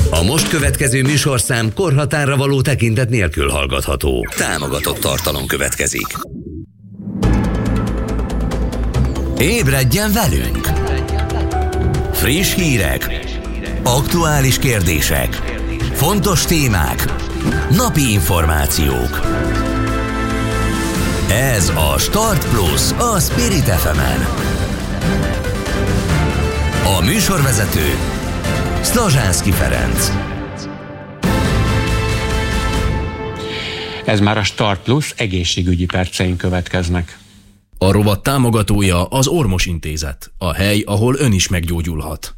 A most következő műsorszám korhatárra való tekintet nélkül hallgatható. Támogatott tartalom következik. Ébredjen velünk! Friss hírek, aktuális kérdések, fontos témák, napi információk. Ez a Start Plus a Spirit FM-en. A műsorvezető Szlazsánszky Ferenc. Ez már a Start Plus, egészségügyi perceink következnek. A rovat támogatója az Ormos Intézet, a hely, ahol ön is meggyógyulhat.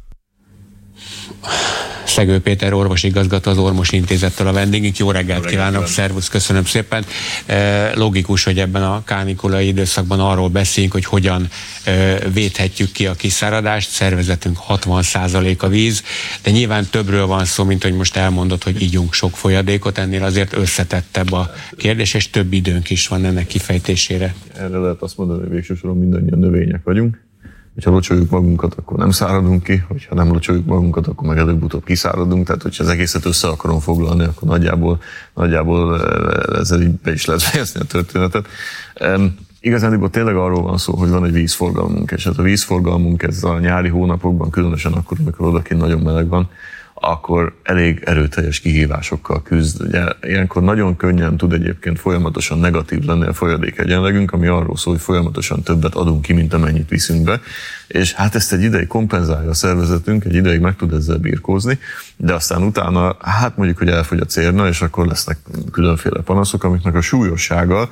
Szegő Péter orvosigazgató, az Ormos Intézettől a vendégünk. Jó reggelt kívánok, szervusz, köszönöm szépen. Logikus, hogy ebben a kánikulai időszakban arról beszélünk, hogy hogyan védhetjük ki a kiszáradást. Szervezetünk 60% a víz, de nyilván többről van szó, mint hogy most elmondod, hogy ígyunk sok folyadékot, ennél azért összetettebb a kérdés, és több időnk is van ennek kifejtésére. Erre lehet azt mondani, hogy végső soron mindannyian növények vagyunk. Hogyha locsoljuk magunkat, akkor nem száradunk ki, hogyha nem locsoljuk magunkat, akkor meg előbb-utóbb kiszáradunk, tehát hogyha az egészet össze akarom foglalni, akkor nagyjából ezzel így be is lehet fejezni a történetet. Igazándiból tényleg arról van szó, hogy van egy vízforgalmunk, és hát a vízforgalmunk ez a nyári hónapokban, különösen akkor, amikor odakint nagyon meleg van, akkor elég erőteljes kihívásokkal küzd. Ugye, ilyenkor nagyon könnyen tud egyébként folyamatosan negatív lenni a folyadék egyenlegünk, ami arról szól, hogy folyamatosan többet adunk ki, mint amennyit viszünk be, és hát ezt egy ideig kompenzálja a szervezetünk, egy ideig meg tud ezzel birkózni, de aztán utána, hát mondjuk, hogy elfogy a cérna, és akkor lesznek különféle panaszok, amiknek a súlyossága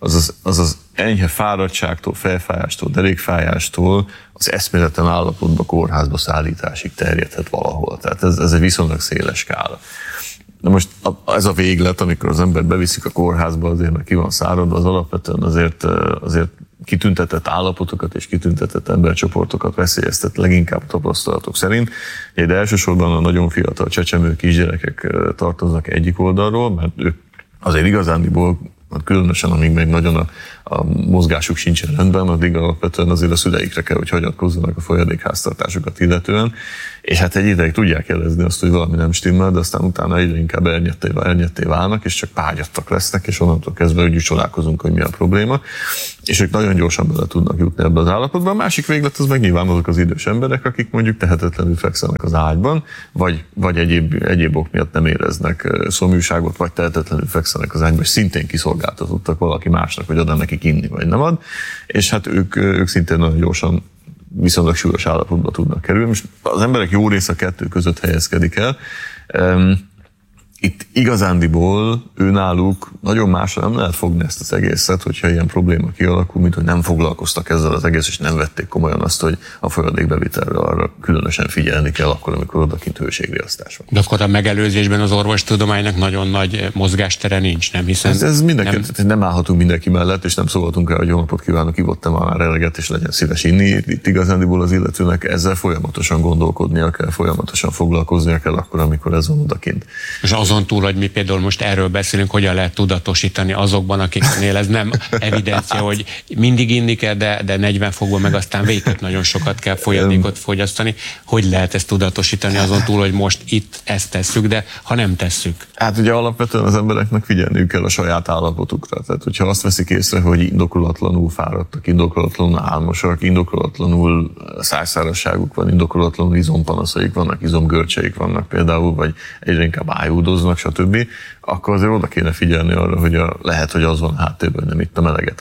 az enyhe fáradtságtól, fejfájástól, derékfájástól az eszméletlen állapotba, kórházba szállításig terjedhet valahol. Tehát ez egy viszonylag széles skála. De most ez a véglet, amikor az ember beviszik a kórházba azért, mert ki van száradva, az alapvetően azért kitüntetett állapotokat és kitüntetett embercsoportokat veszélyeztet leginkább tapasztalatok szerint. De elsősorban a nagyon fiatal csecsemő kisgyerekek tartoznak egyik oldalról, mert ők azért igazándiból, különösen amíg még nagyon a mozgásuk sincsen rendben, addig alapvetően azért a szüleikre kell, hogy hagyatkozzanak a folyadékháztartásukat illetően, és hát egy ideig tudják jelezni azt, hogy valami nem stimmel, de aztán utána egyre inkább elnyetté válnak, és csak págyattak lesznek, és onnantól kezdve úgy csodálkozunk, hogy mi a probléma, és ők nagyon gyorsan bele tudnak jutni ebbe az állapotba. A másik véglet az meg nyilván azok az idős emberek, akik mondjuk tehetetlenül fekszenek az ágyban, vagy egyéb ok miatt nem éreznek szomjúságot, vagy tehetetlenül fekszenek az ágyban, és szintén kiszolgáltatottak valaki másnak, hogy ad nekik inni, vagy nem ad, és hát ők szintén nagyon gyorsan viszonylag súlyos állapotba tudnak kerülni. Most az emberek jó része a kettő között helyezkedik el. Itt igazándiból náluk nagyon másra nem lehet fogni ezt az egészet, hogyha ilyen probléma kialakul, mint hogy nem foglalkoztak ezzel az egész, és nem vették komolyan azt, hogy a folyadékbevitelre arra különösen figyelni kell akkor, amikor odakint hőségriasztás van. De akkor a megelőzésben az orvostudománynak nagyon nagy mozgástere nincs, nem? Hiszen ez nem állhatunk mindenki mellett, és nem szólhatunk el, hogy jó napot kívánok, ivottam már eleget, és legyen szíves inni. Itt igazándiból az illetőnek ezzel folyamatosan gondolkodnia kell, folyamatosan foglalkoznia kell akkor, amikor ez van odakint. És azon túl, hogy mi például most erről beszélünk, hogyan lehet tudatosítani azokban, akiknél ez nem evidencia, hogy mindig inni kell, de 40 fokban meg aztán végig nagyon sokat kell folyadékot fogyasztani. Hogy lehet ezt tudatosítani azon túl, hogy most itt ezt tesszük, de ha nem tesszük? Hát ugye alapvetően az embereknek figyelniük kell a saját állapotukra. Tehát, hogyha azt veszik észre, hogy indokolatlanul fáradtak, indokolatlanul álmosak, indokolatlanul szájszárazságuk van, indokolatlanul izompanaszaik vannak, izomgörcseik vannak például, vagy egyre inkább ájúdoznak, stb., akkor azért oda kéne figyelni arra, hogy lehet, hogy az van háttérben, hogy nem itt a meleget.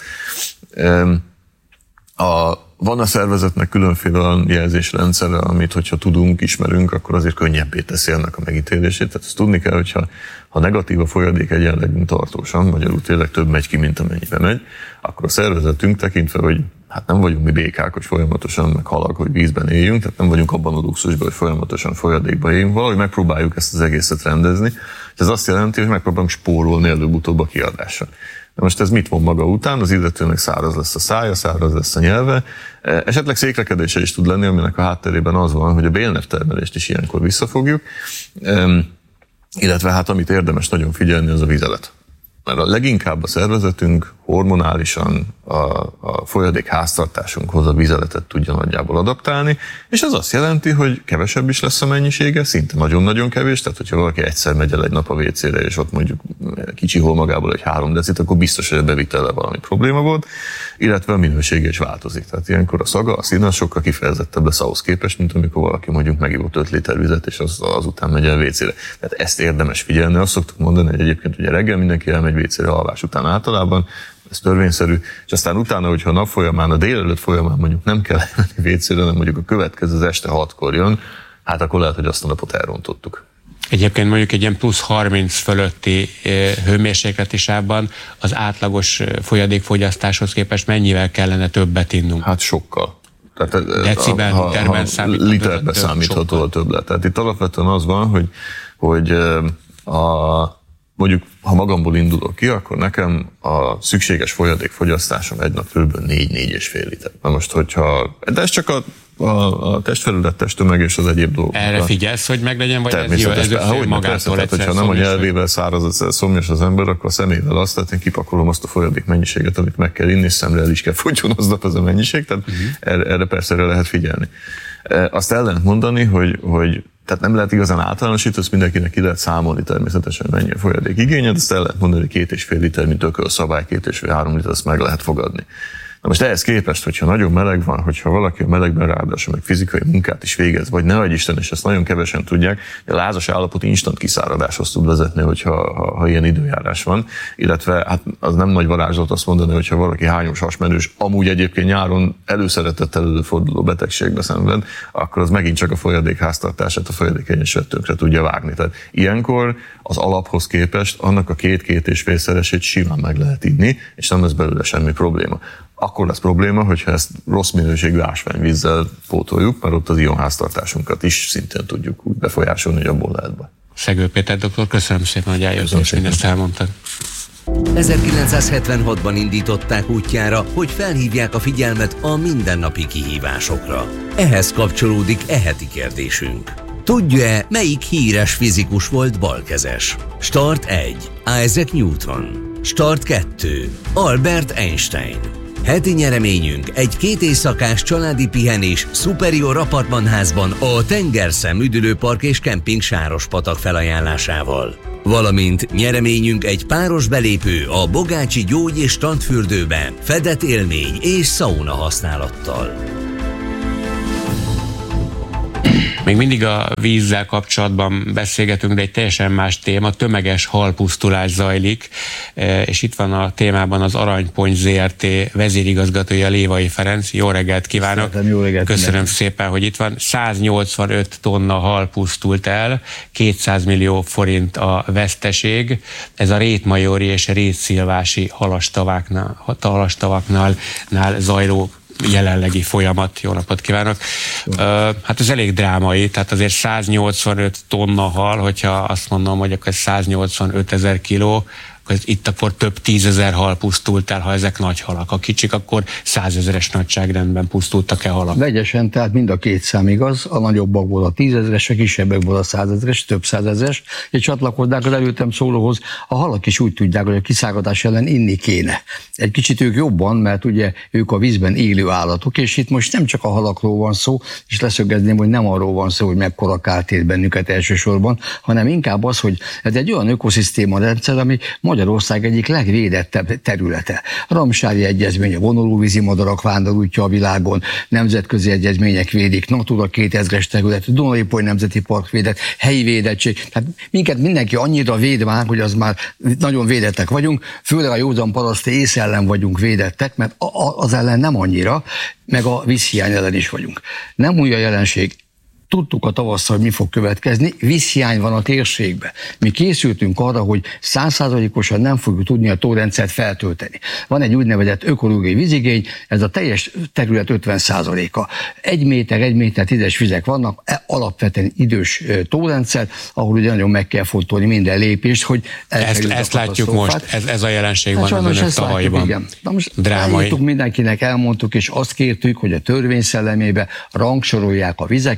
Van a szervezetnek különféle olyan jelzésrendszere, amit hogyha tudunk, ismerünk, akkor azért könnyebbé teszi ennek a megítélését. Tehát azt tudni kell, hogyha negatív a folyadék egyenlegünk tartósan, magyarul tényleg több megy ki, mint amennyibe megy, akkor a szervezetünk tekintve, hogy hát nem vagyunk mi békák, hogy folyamatosan meg halak, hogy vízben éljünk, tehát nem vagyunk abban a luxusban, hogy folyamatosan folyadékba éljünk, valahogy megpróbáljuk ezt az egészet rendezni. Ez azt jelenti, hogy megpróbálunk spórolni előbb-utóbb a kiadásra. De most ez mit von maga után? Az illetőnek száraz lesz a szája, száraz lesz a nyelve, esetleg székrekedése is tud lenni, aminek a hátterében az van, hogy a bélnevtermelést is ilyenkor visszafogjuk, illetve hát amit érdemes nagyon figyelni, az a vizelet. Mert a leginkább a szervezetünk hormonálisan a folyadék háztartásunkhoz a vizeletet tudja nagyjából adaptálni, és ez azt jelenti, hogy kevesebb is lesz a mennyisége, szinte nagyon-nagyon kevés, tehát hogyha valaki egyszer megy el egy nap a WC-re, és ott mondjuk kicsihol magából egy 3 decit, akkor biztos, hogy a bevitele valami probléma volt, illetve a minősége is változik. Tehát ilyenkor a szaga, a színe sokkal kifejezettebb lesz ahhoz képest, mint amikor valaki mondjuk megivott 5 liter vizet, és azután megy el WC-re. Tehát ezt érdemes figyelni. Azt szoktuk mondani, hogy egyébként ugye reggel mindenki elmegy WC-re alvás után általában, ez törvényszerű, és aztán utána, hogyha a nap folyamán, a délelőtt folyamán mondjuk nem kell elmenni WC-re, hanem mondjuk a következő az este 6-kor jön, hát akkor lehet, hogy azt a napot elrontottuk. Egyébként mondjuk egy ilyen plusz 30 fölötti hőmérsékleti sávban az átlagos folyadékfogyasztáshoz képest mennyivel kellene többet innunk? Hát sokkal. Tehát decibel, literben számítható. Literbe számítható a többlet. Tehát itt alapvetően az van, hogy mondjuk, ha magamból indulok ki, akkor nekem a szükséges folyadékfogyasztásom egy nap kb. 4-4,5 liter. Na most, de ez csak a testfelület, testtömeg és az egyéb dolgok. Erre figyelsz, hogy meglegyen, vagy ez magától egyszer? Tehát, ha nem a nyelvével száraz, szomjas az ember, akkor a szemével azt, tehát én kipakolom azt a folyadék mennyiséget, amit meg kell inni, és szemre el is kell fogyjon aznap ez a mennyiség, tehát erre persze lehet figyelni. Azt el lehet mondani, hogy tehát nem lehet igazán általánosítani, azt mindenkinek ki lehet számolni természetesen, mennyi a folyadék igényed, azt el lehet mondani, hogy 2,5 liter, mint ökölszabály, 2,5-3 liter, azt meg lehet fogadni. Na most ehhez képest, hogyha nagyon meleg van, hogyha valaki a melegben ráadásul meg fizikai munkát is végez, vagy ne adj Isten, és ezt nagyon kevesen tudják, a lázas állapot instant kiszáradáshoz tud vezetni, ha ilyen időjárás van, illetve hát az nem nagy varázslat azt mondani, hogyha valaki hányos hasmenős, amúgy egyébként nyáron előszeretettel előforduló betegségbe szenved, akkor az megint csak a folyadék háztartását, a folyadék egyensúlyt tönkre tudja vágni. Tehát ilyenkor az alaphoz képest annak a 2-2,5-szeresét simán meg lehet inni, és nem lesz belőle semmi probléma. Akkor lesz probléma, hogyha ezt rossz minőségű ásványvízzel pótoljuk, mert ott az ionháztartásunkat is szintén tudjuk úgy befolyásolni, hogy abból lehet be. Szegő Péter doktor, köszönöm szépen, hogy eljöttél, és mindezt elmondtad. 1976-ban indították útjára, hogy felhívják a figyelmet a mindennapi kihívásokra. Ehhez kapcsolódik heti kérdésünk. Tudja-e, melyik híres fizikus volt balkezes? Start 1. Isaac Newton. Start 2. Albert Einstein. Heti nyereményünk egy 2 éjszakás családi pihenés Superior apartmanházban a Tengerszem üdülőpark és kemping Sárospatak felajánlásával. Valamint nyereményünk egy páros belépő a Bogácsi gyógy- és strandfürdőbe fedett élmény és szauna használattal. Még mindig a vízzel kapcsolatban beszélgetünk, de egy teljesen más téma, tömeges halpusztulás zajlik, és itt van a témában az Aranypont Zrt. Vezérigazgatója, Lévai Ferenc. Jó reggelt kívánok! Jó reggelt. Köszönöm szépen, hogy itt van. 185 tonna hal pusztult el, 200 millió forint a veszteség. Ez a rétmajori és rétszilvási halastavaknál zajló jelenlegi folyamat. Jó napot kívánok! Hát ez elég drámai, tehát azért 185 tonna hal, hogyha azt mondom, hogy akkor 185 000 kiló, akkor itt akkor több 10 000 hal pusztult el, ha ezek nagy halak. A kicsik akkor 100 000-es nagyságrendben pusztultak el halak. Vegyesen, tehát mind a két szám igaz, a nagyobbakból a 10 000-es, a kisebbekből a 100 000-es, több 100 000-es, és csatlakoznák az előttem szólóhoz, a halak is úgy tudják, hogy a kiszáradás ellen inni kéne. Egy kicsit ők jobban, mert ugye ők a vízben élő állatok, és itt most nem csak a halakról van szó, és leszögezném, hogy nem arról van szó, hogy mekkora kárt ért bennünket elsősorban, hanem inkább az, hogy ez egy olyan ökoszisztéma rendszer, ami Magyarország egyik legvédettebb területe. A Ramsári Egyezmény, a vonulóvízi madarak vándorútja a világon, nemzetközi egyezmények védik, Natura 2000-es terület, Dunai-Poly Nemzeti Park védett, helyi védettség. Tehát minket mindenki annyira véd már, hogy az már nagyon védettek vagyunk, főleg a józan paraszti ész ellen vagyunk védettek, mert az ellen nem annyira, meg a vízhiány ellen is vagyunk. Nem új a jelenség. Tudtuk a tavasszal, hogy mi fog következni, vízhiány van a térségben. Mi készültünk arra, hogy 100%-osan nem fogjuk tudni a tórendszert feltölteni. Van egy úgynevezett ökológiai vízigény, ez a teljes terület 50%-a. 1 méter 10-es vizek vannak, alapvetően idős tórendszer, ahol ugye nagyon meg kell fontolni minden lépést, hogy ezt látjuk most, ez a jelenség van az önök tavalyiban. Igen. Na most elmondtuk mindenkinek, elmondtuk, és azt kértük, hogy a törvény szellemébe rangsorolják a vizeket,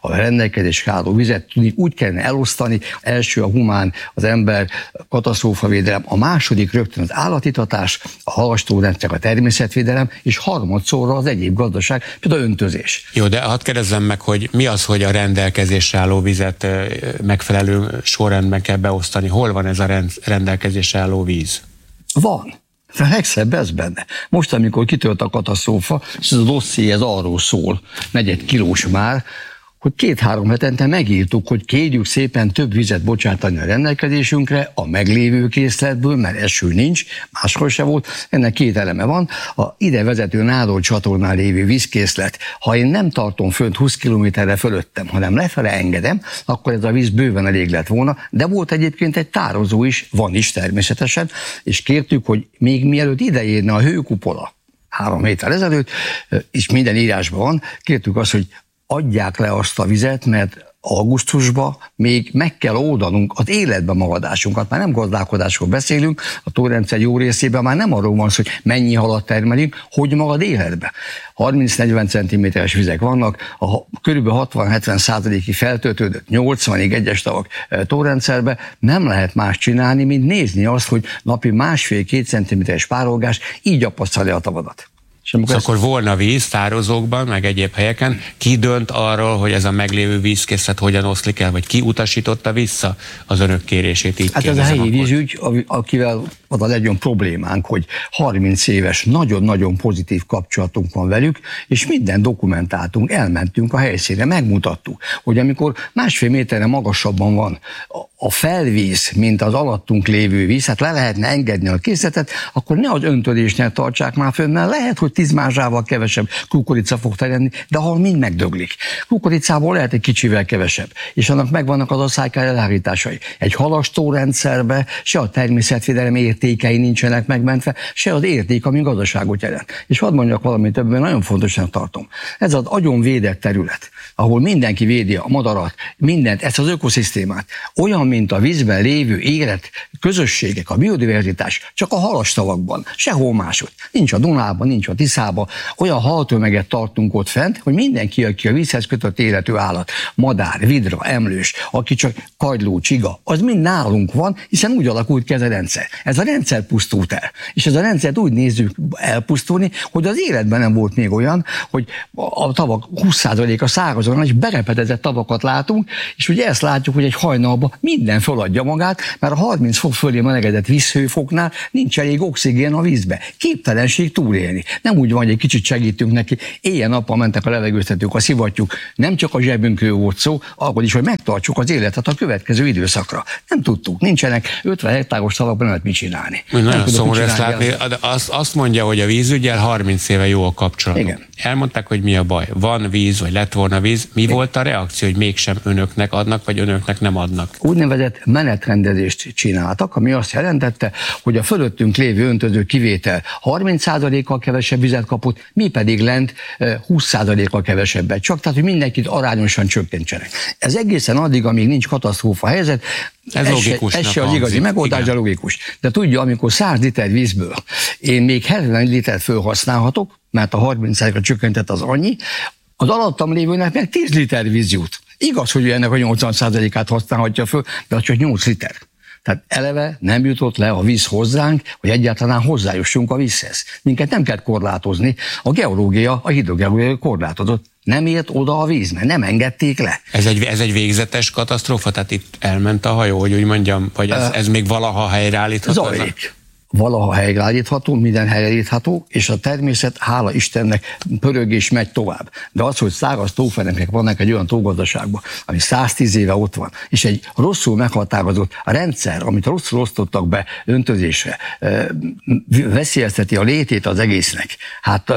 a rendelkezésre álló vizet úgy kellene elosztani, első a humán, az ember, katasztrófavédelem, a második rögtön az állatitatás, a halastórendszerek, a természetvédelem, és harmadszorra az egyéb gazdaság, például öntözés. Jó, de hadd kérdezzem meg, hogy mi az, hogy a rendelkezésre álló vizet megfelelő sorrendben kell beosztani? Hol van ez a rendelkezésre álló víz? Van. A legszebb ez benne. Most, amikor kitölt a katasztrófa, és ez a dosszié ez arról szól, 4 kilós már, hogy 2-3 hetente megírtuk, hogy kérjük szépen több vizet bocsátani a rendelkezésünkre a meglévő készletből, mert eső nincs, máshol se volt. Ennek 2 eleme van. A ide vezető Nádor csatornán lévő vízkészlet, ha én nem tartom fönt 20 kilométerre fölöttem, hanem lefele engedem, akkor ez a víz bőven elég lett volna, de volt egyébként egy tározó is, van is természetesen, és kértük, hogy még mielőtt ideérne a hőkupola, 3 héttel ezelőtt, és minden írásban van, kértük azt, hogy adják le azt a vizet, mert augusztusban még meg kell oldanunk az életbe magadásunkat. Már nem gazdálkodásról beszélünk, a tórendszer jó részében már nem arról van szó, hogy mennyi halat termelünk, hogy magad életbe. 30-40 cm-es vizek vannak, a kb. 60-70%-ig feltöltődött 80-ig egyes tavak tórendszerbe, nem lehet más csinálni, mint nézni azt, hogy napi 1,5-2 cm-es párolgás így apassza le a tavadat. Szóval akkor volna víz tározókban, meg egyéb helyeken, ki dönt arról, hogy ez a meglévő vízkészlet hogyan oszlik el, vagy ki utasította vissza az önök kérését? Így hát ez a helyi vízügy, akivel az a legjobb problémánk, hogy 30 éves, nagyon-nagyon pozitív kapcsolatunk van velük, és minden dokumentáltunk, elmentünk a helyszínre, megmutattuk, hogy amikor 1,5 méterre magasabban van a felvíz, mint az alattunk lévő víz, hát le lehetne engedni a készletet, akkor ne az öntözésnél tartsák már fönn, mert lehet, hogy 10 mázsával kevesebb kukorica fog terjedni, de ahol mind megdöglik. Kukoricából lehet egy kicsivel kevesebb, és annak megvannak az asszálykály elhárításai. Egy halastórendszerbe se a természetvédelem értékei nincsenek megmentve, se az érték, ami gazdaságot jelent. És hadd mondjak valamit többen, nagyon fontosnak tartom. Ez az agyon védett terület, ahol mindenki védi a madarat, mindent, ezt az ökoszisztémát, olyan, mint a vízben lévő élet közösségek, a biodiverzitás, csak a halastavakban, sehol máshogy. Nincs a Dunában, nincs a Tiszában, olyan haltömeget tartunk ott fent, hogy mindenki, aki a vízhez kötött életű állat, madár, vidra, emlős, aki csak kagyló, csiga, az mind nálunk van, hiszen úgy alakult ki ez a rendszer. Ez a rendszer pusztult el. És ez a rendszert úgy nézzük elpusztulni, hogy az életben nem volt még olyan, hogy a tavak 20%-a szárazon, és berepedezett tavakat látunk, és ugye ezt látjuk, hogy egy hajnalban minden feladja magát, mert a 30 fok fölé melegedett vízhőfoknál nincs elég oxigén a vízbe. Képtelenség túlélni. Nem úgy van, hogy egy kicsit segítünk neki, éjjel-nappal mentek a levegőztetők, a szivattyúk, nem csak a zsebünkről volt szó, arról is, hogy megtartsuk az életet a következő időszakra. Nem tudtuk, nincsenek 50 hektáros tavakban, nem lehet mit csinálni. Nagyon szomorú ezt látni. Azt mondja, hogy a vízüggyel 30 éve jó a kapcsolat. Igen. Elmondták, hogy mi a baj. Van víz, vagy lett volna víz. Mi volt a reakció, hogy mégsem önöknek adnak, vagy önöknek nem adnak? Úgynevezett menetrendezést csináltak, ami azt jelentette, hogy a fölöttünk lévő öntöző kivétel 30%-kal kevesebb vizet kapott, mi pedig lent 20%-kal kevesebbet. Csak tehát, hogy mindenkit arányosan csökkentsenek. Ez egészen addig, amíg nincs katasztrófa helyzet, ez se az igazi megoldás, de logikus. De tudja, amikor 100 liter vízből én még 70 litert felhasználhatok, mert a 30%-ra csökkentett az annyi, az alattam lévőnek meg 10 liter víz jut. Igaz, hogy ennek a 80%-át használhatja föl, de az csak 8 liter. Tehát eleve nem jutott le a víz hozzánk, hogy egyáltalán hozzájussunk a vízhez. Minket nem kell korlátozni, a geológia, a hidrogeológia korlátozott. Nem ért oda a víz, mert nem engedték le. Ez egy végzetes katasztrófa? Tehát itt elment a hajó, hogy úgy mondjam, vagy ez még valaha helyreállítható? Zajlik. Valaha helyreállítható, minden helyreállítható, és a természet, hála Istennek, pörög és megy tovább. De az, hogy száraz tófenekek vannak egy olyan tógazdaságban, ami 110 éve ott van, és egy rosszul meghatározott rendszer, amit rosszul osztottak be öntözésre, veszélyezteti a létét az egésznek. Hát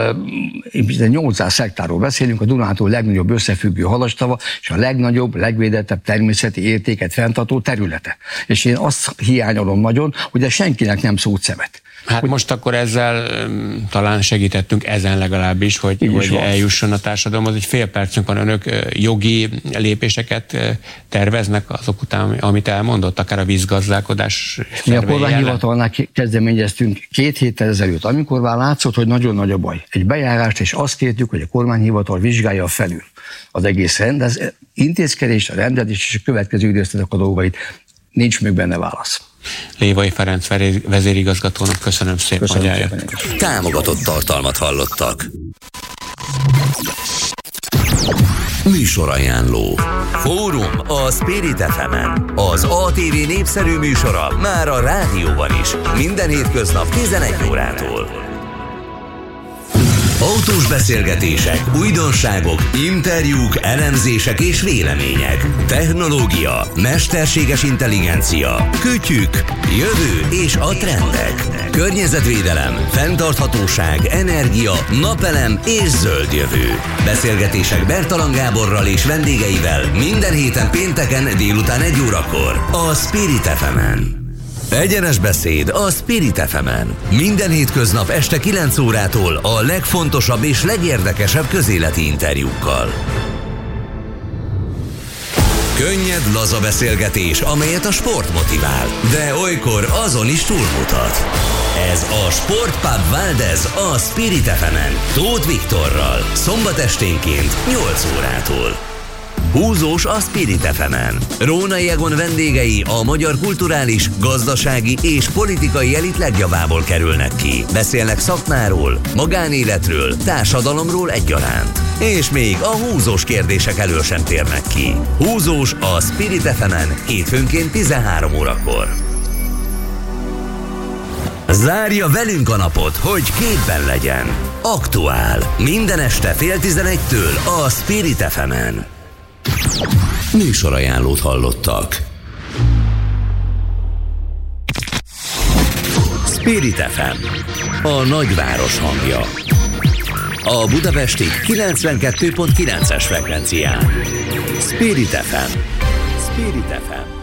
800 hektárról beszélünk, a Dunántúl legnagyobb összefüggő halastava, és a legnagyobb, legvédettebb természeti értéket fenntartó területe. És én azt hiányolom nagyon, hogy ez senkinek nem szólt szemet. Hát most akkor ezzel talán segítettünk ezen legalábbis, hogy eljusson a társadalomhoz. Egy fél percünk van, önök jogi lépéseket terveznek azok után, amit elmondott, akár a vízgazdálkodás mi a kormányhivatalnál kezdeményeztünk 2 héttel ezelőtt, amikor már látszott, hogy nagyon nagy a baj. Egy bejárást, és azt kértük, hogy a kormányhivatal vizsgálja felül az egész intézkedést, a rendelést és a következő időszaknak a dolgait. Nincs még benne válasz. Lévai Ferenc vezérigazgatónak köszönöm szépen, hogy eljött. Támogatott tartalmat hallottak. Műsorajánló. Fórum a Spirit FM-en. Az ATV népszerű műsora már a rádióban is. Minden hétköznap 11 órától. Autós beszélgetések, újdonságok, interjúk, elemzések és vélemények. Technológia, mesterséges intelligencia, kütyük, jövő és a trendek. Környezetvédelem, fenntarthatóság, energia, napelem és zöld jövő. Beszélgetések Bertalan Gáborral és vendégeivel minden héten pénteken délután 1 órakor a Spirit FM-en. Egyenes beszéd a Spirit FM-en. Minden hétköznap este 9 órától a legfontosabb és legérdekesebb közéleti interjúkkal. Könnyed, laza beszélgetés, amelyet a sport motivál, de olykor azon is túlmutat. Ez a Sportpub Valdez a Spirit FM-en, Tóth Viktorral, szombat esténként 8 órától. Húzós a Spirit FM-en. Rónai Egon vendégei a magyar kulturális, gazdasági és politikai elit legjavából kerülnek ki. Beszélnek szakmáról, magánéletről, társadalomról egyaránt. És még a húzós kérdések elől sem térnek ki. Húzós a Spirit FM-en hétfőnként 13 órakor. Zárja velünk a napot, hogy képben legyen. Aktuál. Minden este 10:30-től a Spirit FM-en. Műsorajánlót hallottak. Spirit FM, a nagyváros hangja. A budapesti 92.9-es frekvencián. Spirit FM. Spirit FM.